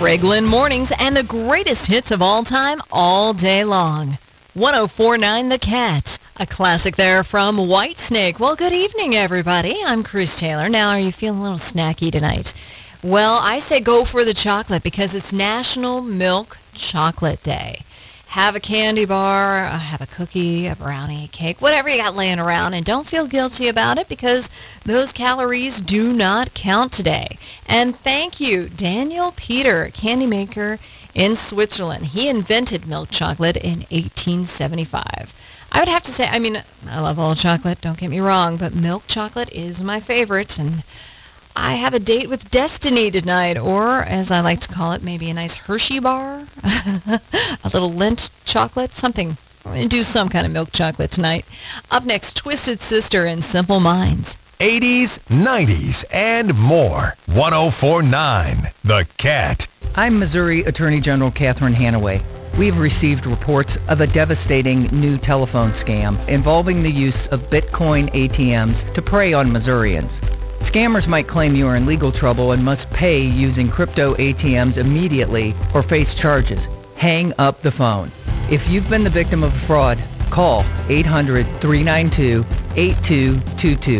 Craigland Mornings and the greatest hits of all time, all day long. 104.9 The Cat. A classic there from Whitesnake. Well, good evening, everybody. I'm Chris Taylor. Now, are you feeling a little snacky tonight? Well, I say go for the chocolate because it's National Milk Chocolate Day. Have a candy bar, have a cookie, a brownie, cake, whatever you got laying around, and don't feel guilty about it because those calories do not count today. And thank you, Daniel Peter, candy maker in Switzerland. He invented milk chocolate in 1875. I would have to say, I love all chocolate, don't get me wrong, but milk chocolate is my favorite, and I have a date with destiny tonight, or as I like to call it, maybe a nice Hershey bar, a little Lindt chocolate, something. We're going to do some kind of milk chocolate tonight. Up next, Twisted Sister and Simple Minds. 80s, 90s, and more. 104.9 The Cat. I'm Missouri Attorney General Catherine Hanaway. We've received reports of a devastating new telephone scam involving the use of Bitcoin ATMs to prey on Missourians. Scammers might claim you are in legal trouble and must pay using crypto ATMs immediately or face charges. Hang up the phone. If you've been the victim of a fraud, call 800-392-8222.